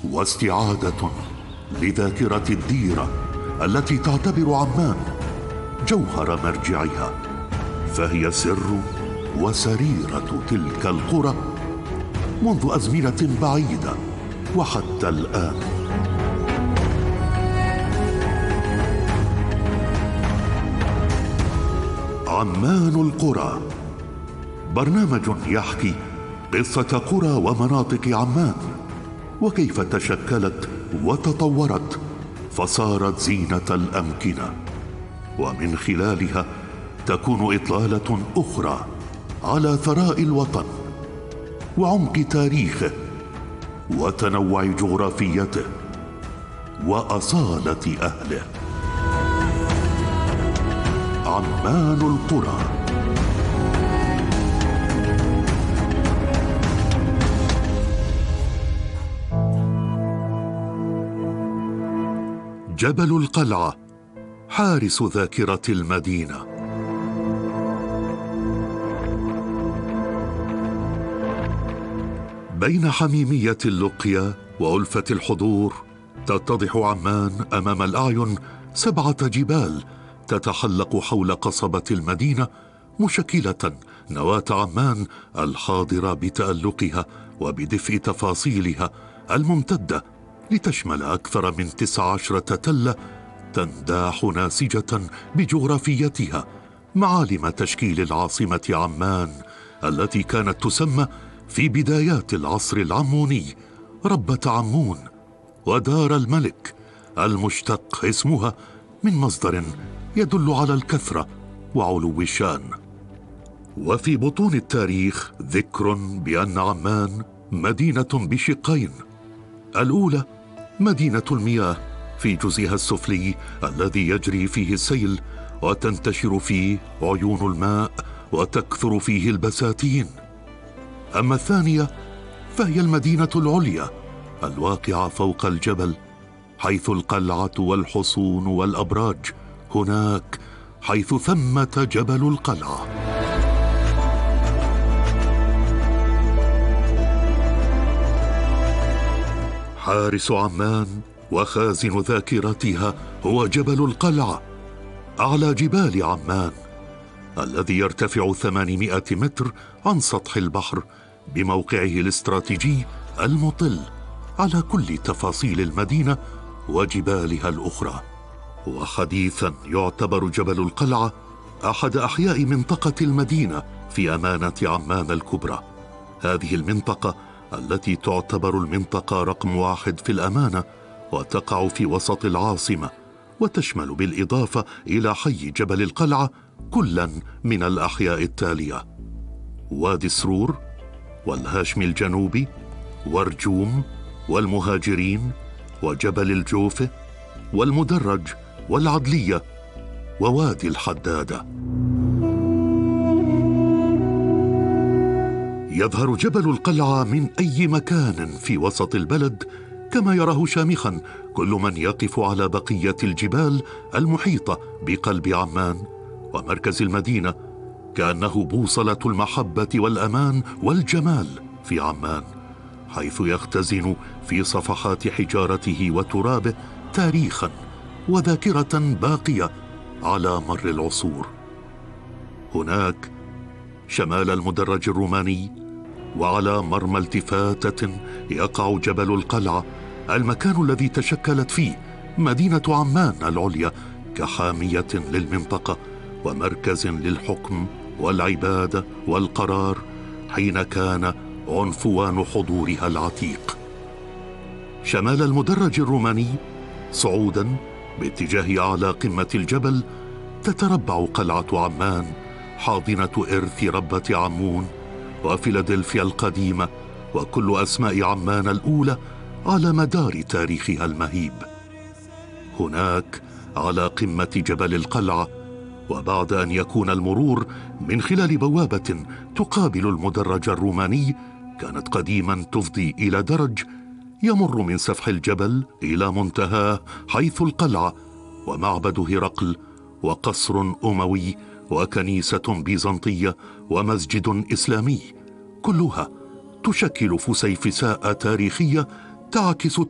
واستعادة لذاكرة الديرة التي تعتبر عمان جوهر مرجعها، فهي سر وسريرة تلك القرى منذ أزمنة بعيدة وحتى الآن. عمان القرى، برنامج يحكي قصة قرى ومناطق عمان وكيف تشكلت وتطورت فصارت زينة الأمكنة، ومن خلالها تكون إطلالة أخرى على ثراء الوطن وعمق تاريخه وتنوع جغرافيته وأصالة أهله. عمان القرى. جبل القلعة، حارس ذاكرة المدينة. بين حميمية اللقيا وألفة الحضور تتضح عمان أمام الأعين 7 جبال تتحلق حول قصبة المدينة، مشكلة نواة عمان الحاضرة بتألقها وبدفء تفاصيلها الممتدة لتشمل أكثر من 19 تلة تنداح ناسجة بجغرافيتها معالم تشكيل العاصمة عمان التي كانت تسمى في بدايات العصر العموني ربة عمون ودار الملك، المشتق اسمها من مصدر يدل على الكثرة وعلو الشأن. وفي بطون التاريخ ذكر بأن عمان مدينة بشقين: الأولى مدينة المياه في جزئها السفلي الذي يجري فيه السيل وتنتشر فيه عيون الماء وتكثر فيه البساتين. أما الثانية فهي المدينة العليا الواقعة فوق الجبل، حيث القلعة والحصون والأبراج، هناك حيث ثمة جبل القلعة. حارس عمان وخازن ذاكرتها هو جبل القلعة، أعلى جبال عمان، الذي يرتفع 800 متر عن سطح البحر، بموقعه الاستراتيجي المطل على كل تفاصيل المدينة وجبالها الأخرى. وحديثا يعتبر جبل القلعة أحد أحياء منطقة المدينة في أمانة عمان الكبرى. هذه المنطقة التي تعتبر المنطقة رقم 1 في الأمانة وتقع في وسط العاصمة، وتشمل بالإضافة إلى حي جبل القلعة كلا من الأحياء التالية: وادي السرور، والهاشمي الجنوبي، ورجوم، والمهاجرين، وجبل الجوفة، والمدرج، والعدلية، ووادي الحدادة. يظهر جبل القلعة من أي مكان في وسط البلد كما يراه شامخا كل من يقف على بقية الجبال المحيطة بقلب عمان ومركز المدينة، كأنه بوصلة المحبة والأمان والجمال في عمان، حيث يختزن في صفحات حجارته وترابه تاريخا وذاكرة باقية على مر العصور. هناك شمال المدرج الروماني وعلى مرمى التفاتة يقع جبل القلعة، المكان الذي تشكلت فيه مدينة عمان العليا كحامية للمنطقة ومركز للحكم والعبادة والقرار حين كان عنفوان حضورها العتيق. شمال المدرج الروماني صعودا باتجاه أعلى قمة الجبل تتربع قلعة عمان، حاضنة إرث ربة عمون وفيلادلفيا القديمة وكل أسماء عمان الأولى على مدار تاريخها المهيب. هناك على قمة جبل القلعة، وبعد أن يكون المرور من خلال بوابة تقابل المدرج الروماني كانت قديما تفضي إلى درج يمر من سفح الجبل إلى منتهاه، حيث القلعة ومعبد هرقل وقصر أموي وكنيسة بيزنطية ومسجد إسلامي، كلها تشكل فسيفساء تاريخية تعكس